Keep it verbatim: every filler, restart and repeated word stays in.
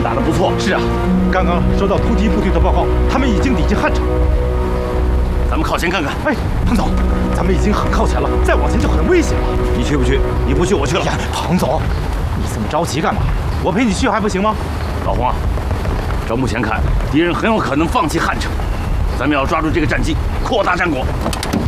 打得不错。 是啊，刚刚收到突击部队的报告，他们已经抵近汉城。 咱们靠前看看。 哎，庞总，咱们已经很靠前了，再往前就很危险了。 你去不去？你不去，我去了。 呀，庞总，你这么着急干嘛？我陪你去还不行吗？ 老洪啊，照目前看，敌人很有可能放弃汉城，咱们要抓住这个战机，扩大战果。